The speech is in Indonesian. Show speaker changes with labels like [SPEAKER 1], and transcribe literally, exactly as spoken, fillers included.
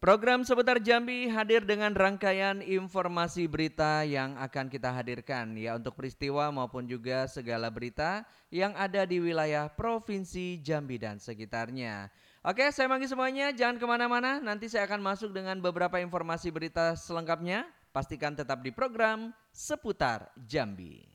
[SPEAKER 1] Program Seputar Jambi hadir dengan rangkaian informasi berita yang akan kita hadirkan ya untuk peristiwa maupun juga segala berita yang ada di wilayah Provinsi Jambi dan sekitarnya. Oke, saya panggil semuanya, jangan kemana-mana, nanti saya akan masuk dengan beberapa informasi berita selengkapnya. Pastikan tetap di program Seputar Jambi.